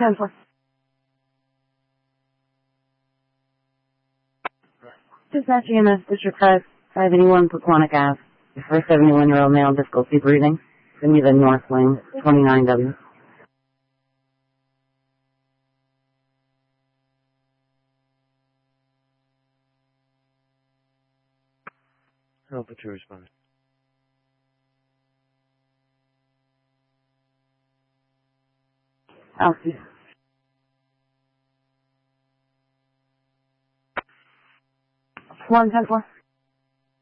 110-4. Dispatch EMS District 5, 581 Pequannock Ave. For a 71-year-old male, difficulty breathing. Give me the North Wing, 29W. I'll put your response. Alfie. 110-4.